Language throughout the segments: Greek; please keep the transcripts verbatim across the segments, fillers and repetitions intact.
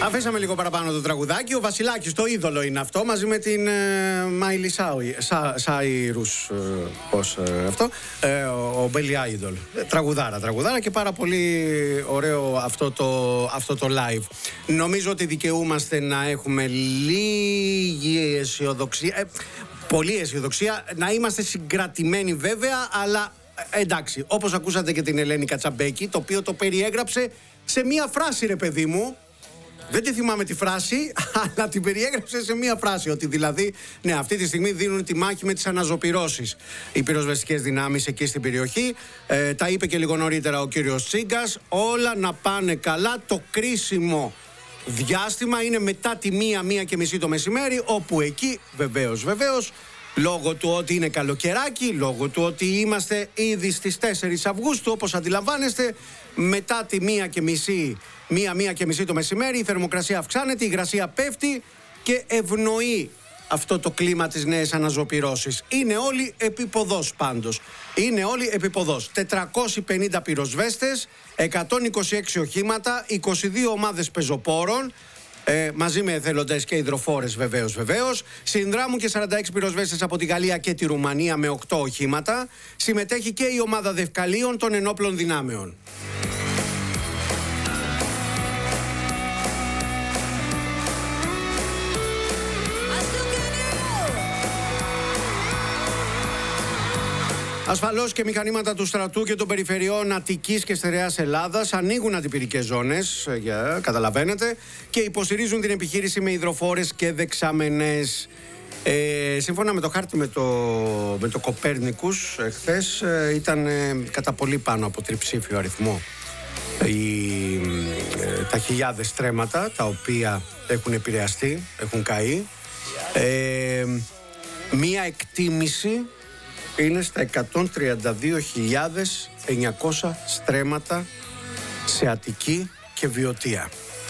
Αφήσαμε λίγο παραπάνω το τραγουδάκι. Ο Βασιλάκης, το είδωλο είναι αυτό, μαζί με την Μάιλι Σάιρους. Πώς αυτό, ε, ο Μπέλι Άιντολ. Τραγουδάρα, τραγουδάρα και πάρα πολύ ωραίο αυτό το, αυτό το live. Νομίζω ότι δικαιούμαστε να έχουμε λίγη αισιοδοξία. Ε, πολύ αισιοδοξία. Να είμαστε συγκρατημένοι βέβαια, αλλά εντάξει, όπως ακούσατε και την Ελένη Κατσαμπέκη, το οποίο το περιέγραψε σε μία φράση, ρε παιδί μου. Δεν τη θυμάμαι τη φράση, αλλά την περιέγραψε σε μία φράση. Ότι δηλαδή, ναι, αυτή τη στιγμή δίνουν τη μάχη με τις αναζωπυρώσεις οι πυροσβεστικές δυνάμεις εκεί στην περιοχή. Ε, τα είπε και λίγο νωρίτερα ο κύριος Τσίγκας. Όλα να πάνε καλά. Το κρίσιμο διάστημα είναι μετά τη μία, μία και μισή το μεσημέρι, όπου εκεί βεβαίως, βεβαίως, λόγω του ότι είναι καλοκαιράκι, λόγω του ότι είμαστε ήδη στις τέσσερις Αυγούστου, όπως αντιλαμβάνεστε, μετά τη μία και μισή, μία, μία και μισή το μεσημέρι, η θερμοκρασία αυξάνεται, η υγρασία πέφτει και ευνοεί αυτό το κλίμα της νέας αναζωπυρώσης. Είναι όλοι επίποδος πάντως. Είναι όλοι επίποδος. τετρακόσιοι πενήντα πυροσβέστες, εκατόν είκοσι έξι οχήματα, είκοσι δύο ομάδες πεζοπόρων, Ε, μαζί με εθελοντές και υδροφόρες βεβαίως βεβαίως. Συνδράμουν και σαράντα έξι πυροσβέστες από τη Γαλλία και τη Ρουμανία με οκτώ οχήματα. Συμμετέχει και η ομάδα δευκαλίων των ενόπλων δυνάμεων. Ασφαλώς και μηχανήματα του στρατού και των περιφερειών Αττικής και Στερεάς Ελλάδας ανοίγουν αντιπυρικές ζώνες, για, καταλαβαίνετε, και υποστηρίζουν την επιχείρηση με υδροφόρες και δεξαμενές. Ε, σύμφωνα με το χάρτη με το, με το Κοπέρνικους, χθες ε, ήταν ε, κατά πολύ πάνω από τριψήφιο αριθμό οι, ε, τα χιλιάδες στρέμματα τα οποία έχουν επηρεαστεί, έχουν καεί. Ε, μία εκτίμηση είναι στα εκατόν τριάντα δύο χιλιάδες εννιακόσια στρέμματα σε Αττική και Βιωτία.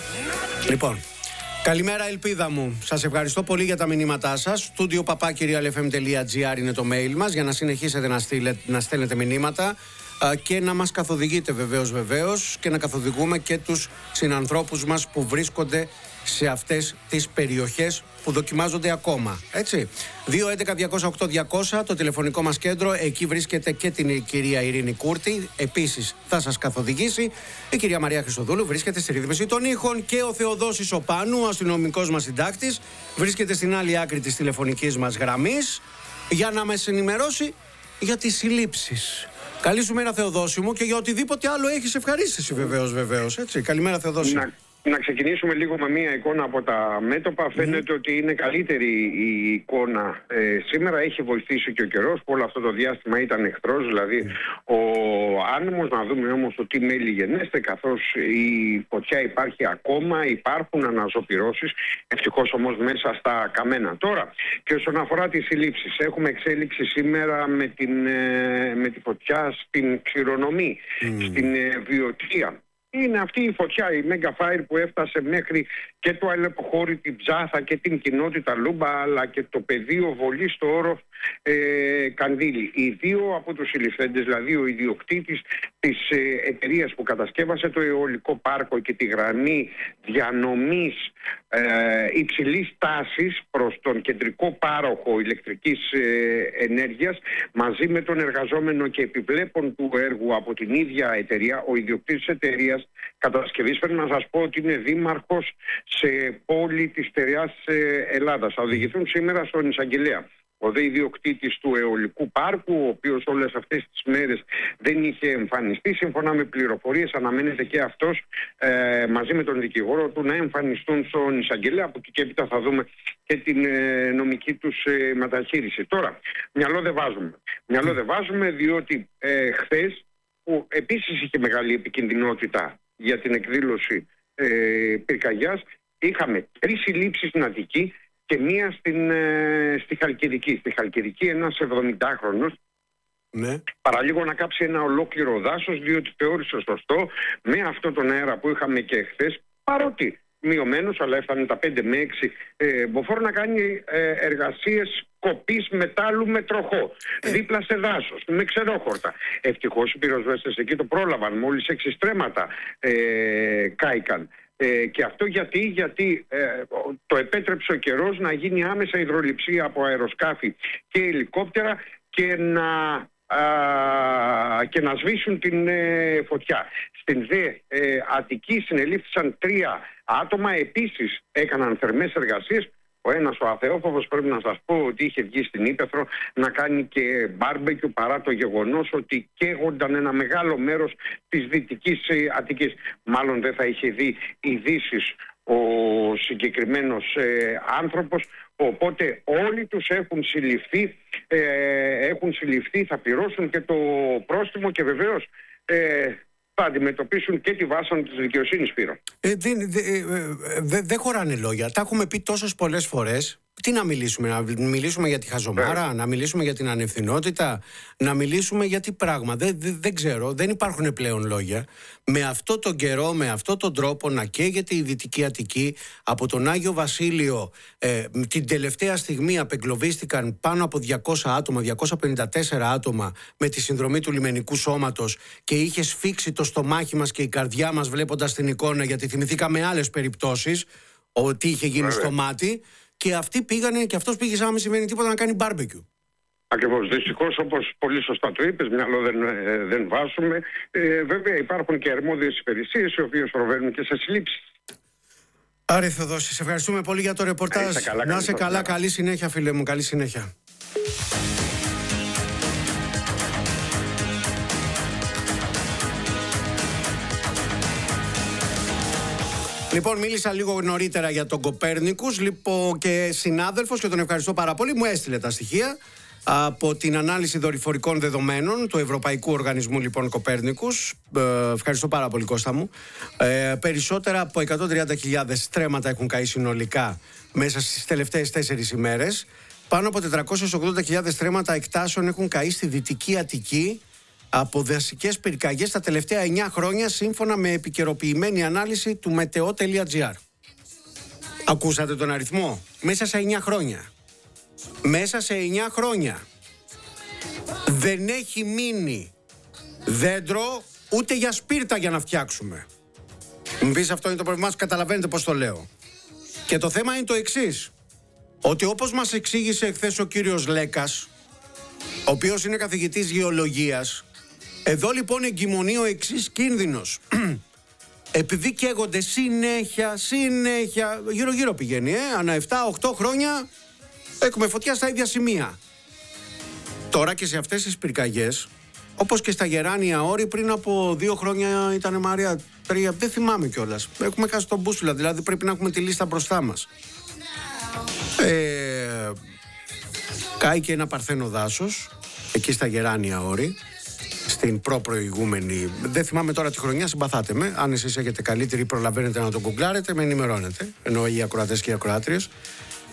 Λοιπόν, καλημέρα ελπίδα μου. Σας ευχαριστώ πολύ για τα μηνύματά σας. studio παπάκυριαλεφm τελεία εφ εμ τελεία τζι άρ είναι το mail μας για να συνεχίσετε να, στείλετε, να στέλνετε μηνύματα και να μας καθοδηγείτε βεβαίως βεβαίως και να καθοδηγούμε και τους συνανθρώπους μας που βρίσκονται σε αυτές τις περιοχές που δοκιμάζονται ακόμα. Έτσι. δύο έντεκα διακόσια οκτώ διακόσια το τηλεφωνικό μας κέντρο. Εκεί βρίσκεται και την κυρία Ειρήνη Κούρτη. Επίσης θα σας καθοδηγήσει. Η κυρία Μαρία Χριστοδούλου βρίσκεται στη ρύθμιση των ήχων και ο Θεοδόσης Οπάνου, αστυνομικός μας συντάκτης, βρίσκεται στην άλλη άκρη της τηλεφωνικής μας γραμμής για να μας ενημερώσει για τις συλλήψεις. Καλή σου μέρα, Θεοδόση μου, και για οτιδήποτε άλλο έχεις ευχαρίστηση βεβαίως, βεβαίως. Έτσι. Καλημέρα, Θεοδόση. Να, να ξεκινήσουμε λίγο με μία εικόνα από τα μέτωπα. Mm. Φαίνεται ότι είναι καλύτερη η εικόνα ε, σήμερα. Έχει βοηθήσει και ο καιρός που όλο αυτό το διάστημα ήταν εχθρός. Δηλαδή mm. ο άνεμος. Να δούμε όμως το τι μέλη γενέστε, καθώς η φωτιά υπάρχει ακόμα, υπάρχουν αναζωπυρώσεις. Ευτυχώς όμως μέσα στα καμένα. Τώρα, και όσον αφορά τις συλλήψεις, έχουμε εξέλιξη σήμερα με, την, ε, με τη φωτιά στην Ξηρονομή, mm. στην ε, Βιωτία. Είναι αυτή η φωτιά, η Mega Fire, που έφτασε μέχρι και το Αλεποχώρι, την Ψάθα και την κοινότητα Λούμπα, αλλά και το πεδίο βολή στο όροφ ε, Κανδύλη. Οι δύο από τους συλληφθέντες, δηλαδή ο ιδιοκτήτης της ε, εταιρείας που κατασκεύασε το αιωλικό πάρκο και τη γραμμή διανομής ε, υψηλής τάσης προς τον κεντρικό πάροχο ηλεκτρικής ε, ενέργειας, μαζί με τον εργαζόμενο και επιβλέπων του έργου από την ίδια εταιρεία, ο ιδιοκτήτης της εταιρείας κατασκευής, πρέπει να σας πω ότι είναι δήμαρχος σε πόλη της στερεάς Ελλάδας. Θα οδηγηθούν σήμερα στον εισαγγελέα. Ο δε ιδιοκτήτης του αιωλικού πάρκου, ο οποίος όλες αυτές τις μέρες δεν είχε εμφανιστεί, σύμφωνα με πληροφορίες αναμένεται και αυτός ε, μαζί με τον δικηγόρο του να εμφανιστούν στον εισαγγελέα. Από εκεί και έπειτα θα δούμε και την ε, νομική τους ε, μεταχείριση. Τώρα, μυαλό δεν βάζουμε. Μυαλό δεν βάζουμε διότι ε, χθες, που επίσης είχε μεγάλη επικινδυνότητα για την εκδήλωση ε, πυρκαγιάς, είχαμε τρεις συλλήψεις στην Αττική και μία στην, ε, στη Χαλκιδική. Στη Χαλκιδική ένας εβδομηντάχρονος ναι. παραλίγο να κάψει ένα ολόκληρο δάσος, διότι θεώρησε σωστό με αυτό τον αέρα που είχαμε και χθες, παρότι μειωμένος, αλλά έφτανε τα πέντε με έξι ε, μποφόρ, να κάνει ε, εργασίες κοπής μετάλλου με τροχό, ε. δίπλα σε δάσος, με ξερόχορτα. Ευτυχώς οι πυροσβέστες εκεί το πρόλαβαν, μόλις έξι στρέμματα ε, κάηκαν. Ε, και αυτό γιατί, γιατί ε, το επέτρεψε ο καιρός να γίνει άμεσα υδρολειψία από αεροσκάφη και ελικόπτερα και να, α, και να σβήσουν την ε, φωτιά. Στην ΔΕ ε, Αττική συνελήφθησαν τρία άτομα, επίσης έκαναν θερμές εργασίες. Ο ένας, ο Αθεόφοβος, πρέπει να σας πω ότι είχε βγει στην Ύπαιθρο να κάνει και μπάρμπεκιου, παρά το γεγονός ότι καίγονταν ένα μεγάλο μέρος της Δυτικής Αττικής. Μάλλον δεν θα είχε δει ειδήσεις ο συγκεκριμένος ε, άνθρωπος, οπότε όλοι τους έχουν συλληφθεί, ε, έχουν συλληφθεί, θα πληρώσουν και το πρόστιμο και βεβαίως ε, θα αντιμετωπίσουν και τη βάσανο της δικαιοσύνης, Σπύρο. Ε, δεν δε, ε, δε, δε χωράνε λόγια. Τα έχουμε πει τόσες πολλές φορές. Τι να μιλήσουμε, να μιλήσουμε για τη χαζομάρα, yeah. να μιλήσουμε για την ανευθυνότητα, να μιλήσουμε για τι πράγμα. Δεν, δεν, δεν ξέρω, δεν υπάρχουν πλέον λόγια. Με αυτό τον καιρό, με αυτόν τον τρόπο να καίγεται η Δυτική Αττική, από τον Άγιο Βασίλειο ε, την τελευταία στιγμή απεγκλωβίστηκαν πάνω από διακόσια άτομα, διακόσια πενήντα τέσσερα άτομα με τη συνδρομή του λιμενικού σώματος και είχε σφίξει το στομάχι μας και η καρδιά μας βλέποντας την εικόνα, γιατί θυμηθήκαμε άλλες περιπτώσεις ότι είχε γίνει yeah. στο μάτι. Και αυτοί πήγανε, και αυτός πήγε σαν να μην συμβαίνει τίποτα, να κάνει μπάρμπεκιου. Ακριβώς. Δυστυχώς, όπως πολύ σωστά το είπες, μυαλό δεν, ε, δεν βάζουμε. Ε, βέβαια υπάρχουν και αρμόδιες υπηρεσίες, οι οποίες προβαίνουν και σε συλλήψεις. Άρη Θεοδόση, σε ευχαριστούμε πολύ για το ρεπορτάζ. Καλά, να είσαι καλά, καλή συνέχεια, φίλε μου, καλή συνέχεια. Λοιπόν, μίλησα λίγο νωρίτερα για τον Κοπέρνικους, λοιπόν, και συνάδελφος, και τον ευχαριστώ πάρα πολύ, μου έστειλε τα στοιχεία από την ανάλυση δορυφορικών δεδομένων του Ευρωπαϊκού Οργανισμού, λοιπόν, Κοπέρνικους. Ε, ευχαριστώ πάρα πολύ, Κώστα μου. Ε, περισσότερα από εκατόν τριάντα χιλιάδες στρέμματα έχουν καεί συνολικά μέσα στις τελευταίες τέσσερις ημέρες. Πάνω από τετρακόσιες ογδόντα χιλιάδες στρέμματα εκτάσεων έχουν καεί στη Δυτική Αττική από δασικές πυρκαγιές τα τελευταία εννιά χρόνια, σύμφωνα με επικαιροποιημένη ανάλυση του μετεό τελεία τζι άρ. Ακούσατε τον αριθμό? Μέσα σε εννιά χρόνια. Μέσα σε εννιά χρόνια. Δεν έχει μείνει δέντρο ούτε για σπίρτα για να φτιάξουμε. Μου πεις αυτό είναι το πρόβλημά σου, καταλαβαίνετε πώς το λέω. Και το θέμα είναι το εξής, ότι όπως μας εξήγησε εχθές ο κύριος Λέκας, ο οποίος είναι καθηγητής γεωλογίας, εδώ λοιπόν εγκυμονεί ο εξής κίνδυνος. Επειδή καίγονται συνέχεια, συνέχεια, γύρω γύρω πηγαίνει, ε, ανά επτά οκτώ χρόνια έχουμε φωτιά στα ίδια σημεία. Τώρα και σε αυτές τις πυρκαγιές, όπως και στα Γεράνια Όρη, πριν από δύο χρόνια ήταν, Μαρία, τρία, δεν θυμάμαι κιόλας. Έχουμε χάσει τον μπούσουλα, δηλαδή πρέπει να έχουμε τη λίστα μπροστά μας. Ε, κάει και ένα παρθένο δάσος, εκεί στα Γεράνια Όρη, στην προπροηγούμενη, δεν θυμάμαι τώρα τη χρονιά, συμπαθάτε με. Αν εσείς έχετε καλύτερη, προλαβαίνετε να τον γκουγκλάρετε, με ενημερώνετε. Ενώ οι ακροατές και οι ακροάτριες.